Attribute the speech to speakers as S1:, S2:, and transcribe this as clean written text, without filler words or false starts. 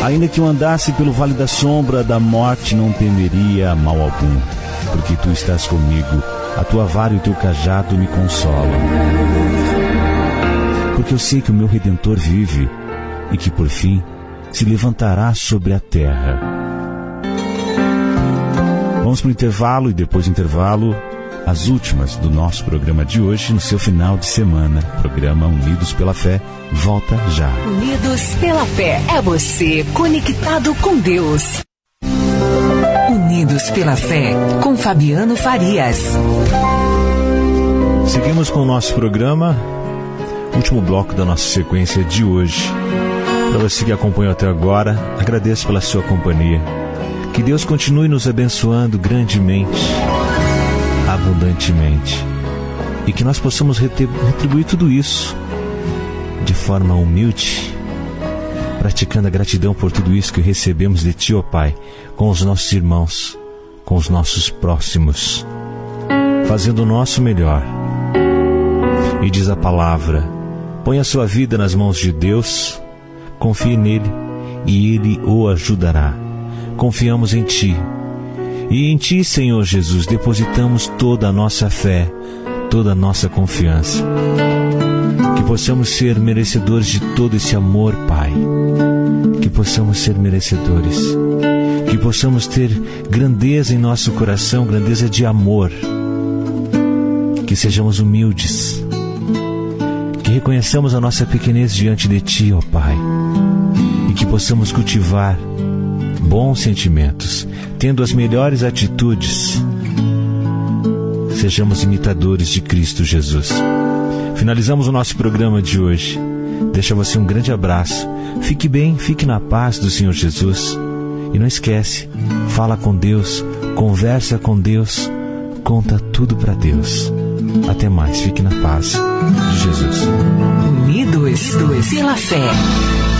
S1: Ainda que eu andasse pelo vale da sombra da morte, não temeria mal algum, porque tu estás comigo, a tua vara e o teu cajado me consolam. Porque eu sei que o meu Redentor vive e que por fim se levantará sobre a terra. Vamos para o intervalo e depois do intervalo, as últimas do nosso programa de hoje, no seu final de semana. Programa Unidos pela Fé volta já.
S2: Unidos pela Fé é você conectado com Deus. Unidos pela Fé com Fabiano Farias.
S1: Seguimos com o nosso programa, último bloco da nossa sequência de hoje. Para você que acompanhou até agora, agradeço pela sua companhia. Que Deus continue nos abençoando grandemente, abundantemente, e que nós possamos retribuir tudo isso de forma humilde, praticando a gratidão por tudo isso que recebemos de Ti, ó Pai, com os nossos irmãos, com os nossos próximos, fazendo o nosso melhor. E diz a palavra: põe a sua vida nas mãos de Deus, confie nele e Ele o ajudará. Confiamos em Ti, e em Ti, Senhor Jesus, depositamos toda a nossa fé, toda a nossa confiança. Que possamos ser merecedores de todo esse amor, Pai. Que possamos ser merecedores. Que possamos ter grandeza em nosso coração, grandeza de amor. Que sejamos humildes. Que reconheçamos a nossa pequenez diante de Ti, ó Pai. E que possamos cultivar bons sentimentos, tendo as melhores atitudes. Sejamos imitadores de Cristo Jesus. Finalizamos o nosso programa de hoje. Deixa você um grande abraço. Fique bem, fique na paz do Senhor Jesus. E não esquece, fala com Deus, conversa com Deus, conta tudo para Deus. Até mais, fique na paz de Jesus.
S2: Unidos pela Fé.